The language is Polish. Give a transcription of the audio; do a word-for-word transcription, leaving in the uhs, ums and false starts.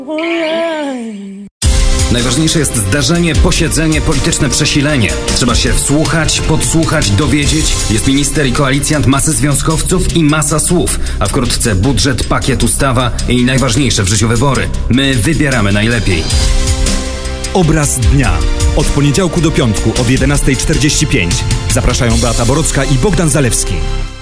Najważniejsze jest zdarzenie, posiedzenie, polityczne przesilenie. Trzeba się wsłuchać, podsłuchać, dowiedzieć. Jest minister i koalicjant, masy związkowców i masa słów. A wkrótce budżet, pakiet, ustawa i najważniejsze w życiu wybory. My wybieramy najlepiej. Obraz dnia. Od poniedziałku do piątku od jedenasta czterdzieści pięć. Zapraszają Beata Borocka i Bogdan Zalewski.